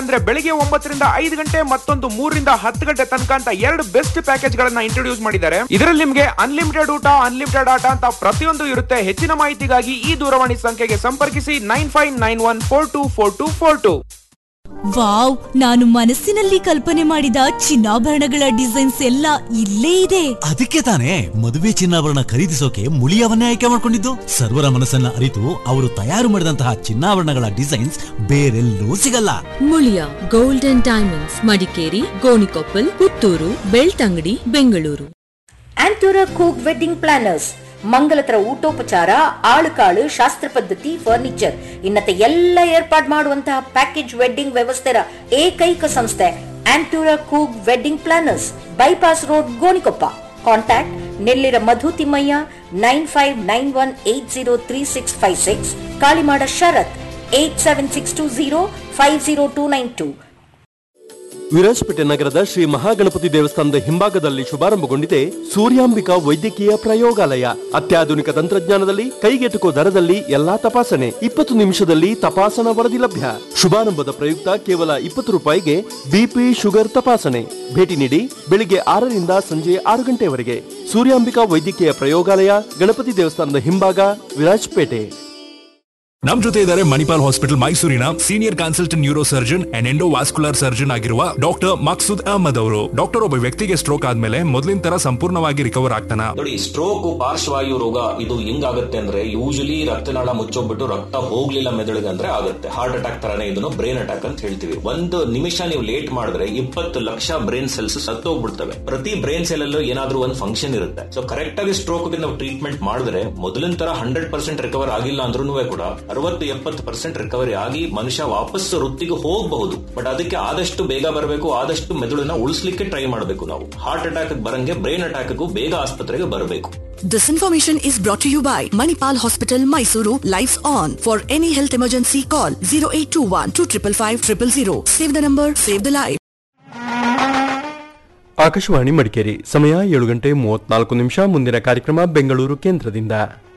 ಅಂದ್ರೆ ಬೆಳಿಗ್ಗೆ 9 ರಿಂದ 5 ಗಂಟೆ, ಮತ್ತೊಂದು 3 ರಿಂದ 10 ಗಂಟೆ ತನಕ ಅಂತ ಎರಡು ಬೆಸ್ಟ್ ಪ್ಯಾಕೇಜ್ ಗಳನ್ನ ಇಂಟ್ರೊಡ್ಯೂಸ್ ಮಾಡಿದ್ದಾರೆ. ಇದರಲ್ಲಿ ನಿಮಗೆ ಅನ್ಲಿಮಿಟೆಡ್ ಊಟ, ಅನ್ಲಿಮಿಟೆಡ್ ಆಟ ಅಂತ ಪ್ರತಿಯೊಂದು ಇರುತ್ತೆ. ಹೆಚ್ಚಿನ ಮಾಹಿತಿಗಾಗಿ ಈ ದೂರವಾಣಿ ಸಂಖ್ಯೆಗೆ ಸಂಪರ್ಕಿಸಿ 9591424242. ವಾವ್, ನಾನು ಮನಸ್ಸಿನಲ್ಲಿ ಕಲ್ಪನೆ ಮಾಡಿದ ಚಿನ್ನಾಭರಣಗಳ ಡಿಸೈನ್ಸ್ ಎಲ್ಲ ಇಲ್ಲೇ ಇದೆ. ಅದಕ್ಕೆ ತಾನೇ ಮದುವೆ ಚಿನ್ನಾಭರಣ ಖರೀದಿಸೋಕೆ ಮುಳಿಯವನ್ನೇ ಆಯ್ಕೆ ಮಾಡಿಕೊಂಡಿದ್ದು. ಸರ್ವರ ಮನಸ್ಸನ್ನ ಅರಿತು ಅವರು ತಯಾರು ಮಾಡಿದಂತಹ ಚಿನ್ನಾಭರಣಗಳ ಡಿಸೈನ್ಸ್ ಬೇರೆಲ್ಲೂ ಸಿಗಲ್ಲ. Muliya gold and diamonds, Madikeri, Gonikoppal, Puttur, Belthangady, Bengaluru. ಆಂಟೂರ ಕೂಕ್ wedding planners, ಮಂಗಲತರ ಊಟೋಪಚಾರ, ಆಳುಕಾಳು, ಶಾಸ್ತ್ರ ಪದ್ಧತಿ, ಫರ್ನಿಚರ್ ಇನ್ನತೆ ಎಲ್ಲ ಏರ್ಪಾಡು ಮಾಡುವಂತಹ ಪ್ಯಾಕೇಜ್ ವೆಡ್ಡಿಂಗ್ ವ್ಯವಸ್ಥೆಯ ಏಕೈಕ ಸಂಸ್ಥೆ ಆಂಟೂರ ಕೂಕ್ wedding planners, bypass road, Gonikoppa. Contact Nellira ಮಧು ತಿಮ್ಮಯ್ಯ 9591803656, ಕಾಳಿಮಾಡ ಶರತ್ 8762050292. ವಿರಾಜಪೇಟೆ ನಗರದ ಶ್ರೀ ಮಹಾಗಣಪತಿ ದೇವಸ್ಥಾನದ ಹಿಂಭಾಗದಲ್ಲಿ ಶುಭಾರಂಭಗೊಂಡಿದೆ ಸೂರ್ಯಾಂಬಿಕಾ ವೈದ್ಯಕೀಯ ಪ್ರಯೋಗಾಲಯ. ಅತ್ಯಾಧುನಿಕ ತಂತ್ರಜ್ಞಾನದಲ್ಲಿ ಕೈಗೆಟುಕೋ ದರದಲ್ಲಿ ಎಲ್ಲಾ ತಪಾಸಣೆ, 20 ನಿಮಿಷದಲ್ಲಿ ತಪಾಸಣಾ ವರದಿ ಲಭ್ಯ. ಶುಭಾರಂಭದ ಪ್ರಯುಕ್ತ ಕೇವಲ 20 ರೂಪಾಯಿಗೆ ಬಿಪಿ, ಶುಗರ್ ತಪಾಸಣೆ. ಭೇಟಿ ನೀಡಿ ಬೆಳಿಗ್ಗೆ 6 ರಿಂದ ಸಂಜೆ 6 ಗಂಟೆವರೆಗೆ. ಸೂರ್ಯಾಂಬಿಕಾ ವೈದ್ಯಕೀಯ ಪ್ರಯೋಗಾಲಯ, ಗಣಪತಿ ದೇವಸ್ಥಾನದ ಹಿಂಭಾಗ, ವಿರಾಜಪೇಟೆ. ನಮ್ ಜೊತೆ ಇದ್ದಾರೆ ಮಣಿಪಾಲ್ ಹಾಸ್ಪಿಟಲ್ ಮೈಸೂರಿನ senior consultant neuro surgeon and endovascular surgeon ಆಗಿರುವ ಡಾಕ್ಟರ್ ಮಕ್ಸೂದ್ ಅಹಮದ್ ಅವರು. ಡಾಕ್ಟರ್, ಒಬ್ಬ ವ್ಯಕ್ತಿಗೆ ಸ್ಟ್ರೋಕ್ ಆದ್ಮೇಲೆ ಮೊದಲಿನ ತರ ಸಂಪೂರ್ಣವಾಗಿ ರಿಕವರ್ ಆಗ್ತಾನ? ನೋಡಿ, ಸ್ಟ್ರೋಕ್ ಪಾರ್ಶ್ವವಾಯು ರೋಗ ಇದು ಹೆಂಗಾಗುತ್ತೆ ಅಂದ್ರೆ, ಯೂಶಲಿ ರಕ್ತನಾಳ ಮುಚ್ಚೋಗ್ಬಿಟ್ಟು ರಕ್ತ ಹೋಗ್ಲಿಲ್ಲ ಮೆದುಳಿಗೆ ಅಂದ್ರೆ ಆಗುತ್ತೆ. ಹಾರ್ಟ್ ಅಟ್ಯಾಕ್ ತರನೇ ಇದನ್ನು ಬ್ರೈನ್ ಅಟ್ಯಾಕ್ ಅಂತ ಹೇಳ್ತೀವಿ. 1 ನಿಮಿಷ ನೀವು ಲೇಟ್ ಮಾಡಿದ್ರೆ 20 ಲಕ್ಷ ಬ್ರೈನ್ ಸೆಲ್ಸ್ ಸತ್ತೋಗ್ಬಿಡ್ತವೆ. ಪ್ರತಿ ಬ್ರೈನ್ ಸೆಲ್ ಅಲ್ಲೂ ಏನಾದ್ರೂ ಒಂದು ಫಂಕ್ಷನ್ ಇರುತ್ತೆ. ಸೊ ಕರೆಕ್ಟ್ ಆಗಿ ಸ್ಟ್ರೋಕ್ ನಾವು ಟ್ರೀಟ್ಮೆಂಟ್ ಮಾಡಿದ್ರೆ ಮೊದಲಿನ ತರ 100% ರಿಕವರ್ ಆಗಿಲ್ಲ ಅಂದ್ರೂ ಕೂಡ 60-70% ರಿಕವರಿ ಆಗಿ ಮನುಷ್ಯ ವಾಪಸ್ ವೃತ್ತಿಗೆ ಹೋಗಬಹುದು. ಬಟ್ ಅದಕ್ಕೆ ಆದಷ್ಟು ಬೇಗ ಬರಬೇಕು, ಆದಷ್ಟು ಮೆದುಳನ್ನ ಉಳಿಸ್ಲಿಕ್ಕೆ ಟ್ರೈ ಮಾಡಬೇಕು. ನಾವು ಹಾರ್ಟ್ ಅಟ್ಯಾಕ್ ಬರಂಗೆ ಬ್ರೈನ್ ಅಟ್ಯಾಕ್ಗೂ ಬೇಗ ಆಸ್ಪತ್ರೆಗೆ ಬರಬೇಕು. This information is brought to you by Manipal Hospital, Mysuru. Lives on. For any health emergency, call 0821-255-000. Save the number, save the life. Akashvani Madikeri, ಸಮಯ 7 ಗಂಟೆ 34 ನಿಮಿಷ. ಮುಂದಿನ ಕಾರ್ಯಕ್ರಮ ಬೆಂಗಳೂರು ಕೇಂದ್ರದಿಂದ.